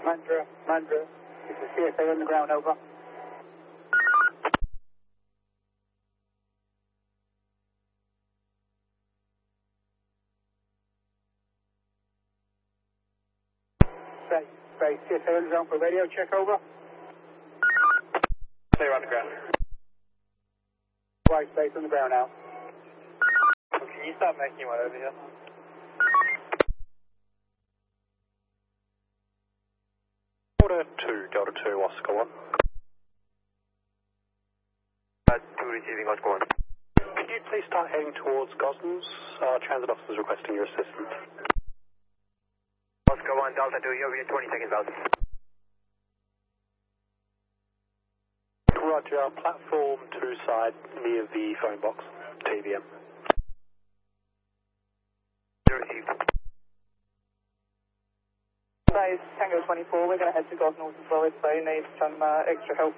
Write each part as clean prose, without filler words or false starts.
Mandra. This is CSA on the ground, over. Base, CSA on the ground for radio check, over. Clear on the ground. White space on the ground now. Can you start making one over here? Order 2, Delta 2, Oscar 1. 2 receiving Oscar 1. Could you please start heading towards Gosnells? Transit officers requesting your assistance. Oscar 1, Delta 2, you'll be in 20 seconds out. Roger, platform 2 side near the phone box, TVM. Received. Base Tango 24, we're going to head to Gosnells as well if they need some extra help.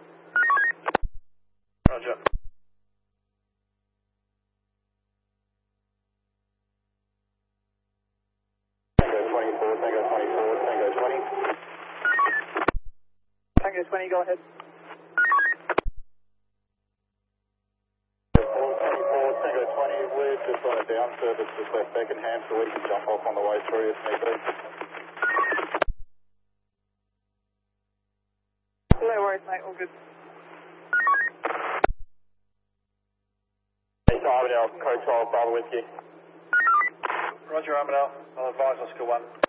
Roger. Tango 24, Tango 20. Tango 20, go ahead. Tango 20, we're just on a down service just left Beckenham so we can jump off on the way through if need be. No worries, mate, all good. Armadale, code 12, Bravo Whiskey. Roger, Armadale. I'll advise Oscar 1.